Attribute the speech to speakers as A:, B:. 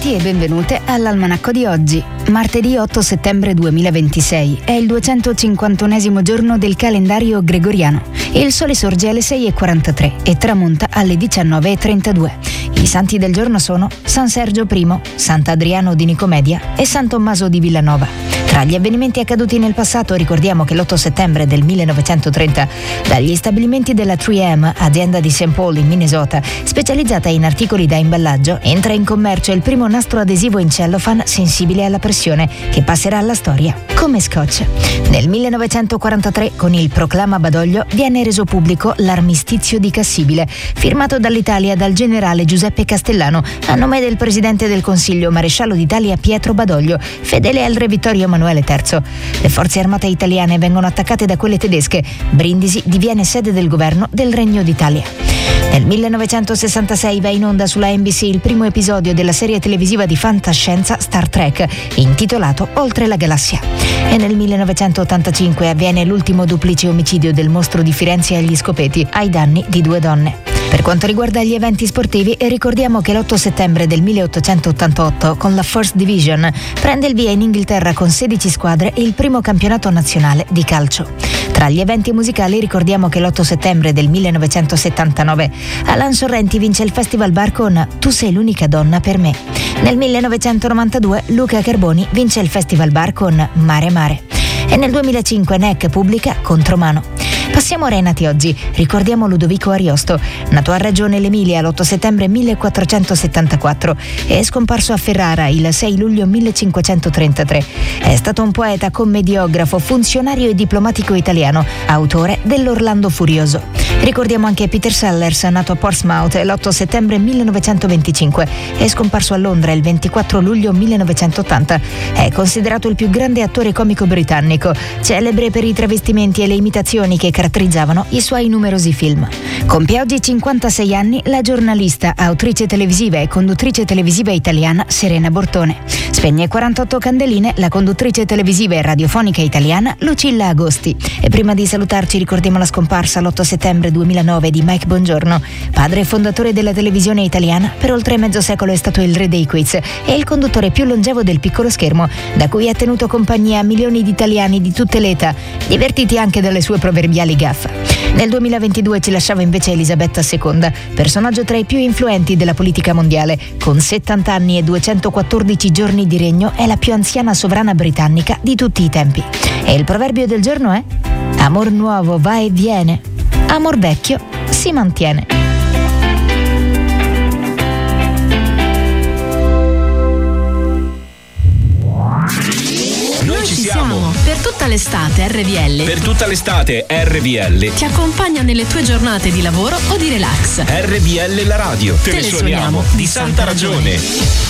A: Bentrovati e benvenute all'Almanacco di oggi. Martedì 8 settembre 2026 è il 251esimo giorno del calendario gregoriano. Il sole sorge alle 6:43 e tramonta alle 19:32. I santi del giorno sono San Sergio I, Sant'Adriano di Nicomedia e San Tommaso di Villanova. Tra gli avvenimenti accaduti nel passato ricordiamo che l'8 settembre del 1930 dagli stabilimenti della 3M, azienda di St. Paul in Minnesota, specializzata in articoli da imballaggio, entra in commercio il primo nastro adesivo in cellophane sensibile alla pressione che passerà alla storia come scotch. Nel 1943 con il proclama Badoglio viene reso pubblico l'armistizio di Cassibile, firmato dall'Italia dal generale Giuseppe Castellano a nome del presidente del Consiglio maresciallo d'Italia Pietro Badoglio, fedele al re Vittorio Emanuele III. Le forze armate italiane vengono attaccate da quelle tedesche. Brindisi diviene sede del governo del Regno d'Italia. Nel 1966 va in onda sulla NBC il primo episodio della serie televisiva di fantascienza Star Trek, intitolato Oltre la galassia. E nel 1985 avviene l'ultimo duplice omicidio del mostro di Firenze agli Scopeti, ai danni di 2 donne. Per quanto riguarda gli eventi sportivi, ricordiamo che l'8 settembre del 1888, con la First Division, prende il via in Inghilterra con 16 squadre il primo campionato nazionale di calcio. Tra gli eventi musicali ricordiamo che l'8 settembre del 1979 Alan Sorrenti vince il Festival Bar con Tu sei l'unica donna per me. Nel 1992 Luca Carboni vince il Festival Bar con Mare Mare. E nel 2005 NEC pubblica Contromano. Passiamo ora ai nati oggi. Ricordiamo Ludovico Ariosto, nato a Reggio nell'Emilia l'8 settembre 1474 e è scomparso a Ferrara il 6 luglio 1533. È stato un poeta, commediografo, funzionario e diplomatico italiano, autore dell'Orlando Furioso. Ricordiamo anche Peter Sellers, nato a Portsmouth l'8 settembre 1925 e scomparso a Londra il 24 luglio 1980. È considerato il più grande attore comico britannico, celebre per i travestimenti e le imitazioni che caratterizzavano i suoi numerosi film. Compie oggi 56 anni la giornalista, autrice televisiva e conduttrice televisiva italiana Serena Bortone. Spegne 48 candeline la conduttrice televisiva e radiofonica italiana Lucilla Agosti. E prima di salutarci ricordiamo la scomparsa l'8 settembre 2009 di Mike Bongiorno, padre e fondatore della televisione italiana. Per oltre mezzo secolo è stato il re dei quiz e il conduttore più longevo del piccolo schermo, da cui ha tenuto compagnia a milioni di italiani di tutte le età, divertiti anche dalle sue proverbiali gaffe. Nel 2022 ci lasciava invece Elisabetta II, personaggio tra i più influenti della politica mondiale. Con 70 anni e 214 giorni di regno è la più anziana sovrana britannica di tutti i tempi. E il proverbio del giorno è: amor nuovo va e viene, amor vecchio si mantiene.
B: Noi ci siamo.
C: Per tutta l'estate RVL.
B: Per tutta l'estate RVL
C: Ti accompagna nelle tue giornate di lavoro o di relax.
B: RVL la radio. Te ne suoniamo di santa ragione.